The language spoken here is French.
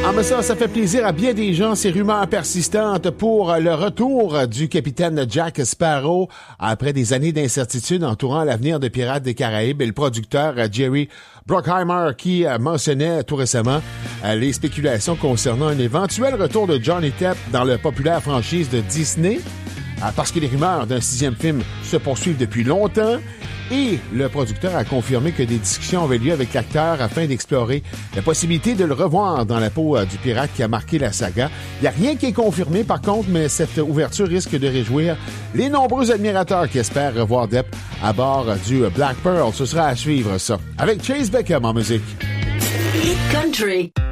Ah, mais ça fait plaisir à bien des gens, ces rumeurs persistantes pour le retour du capitaine Jack Sparrow après des années d'incertitude entourant l'avenir de Pirates des Caraïbes et le producteur Jerry Bruckheimer qui mentionnait tout récemment les spéculations concernant un éventuel retour de Johnny Depp dans la populaire franchise de Disney parce que les rumeurs d'un 6e film se poursuivent depuis longtemps. Et le producteur a confirmé que des discussions avaient lieu avec l'acteur afin d'explorer la possibilité de le revoir dans la peau du pirate qui a marqué la saga. Il n'y a rien qui est confirmé par contre, mais cette ouverture risque de réjouir les nombreux admirateurs qui espèrent revoir Depp à bord du Black Pearl. Ce sera à suivre ça. Avec Chase Beckham en musique. Hit Country.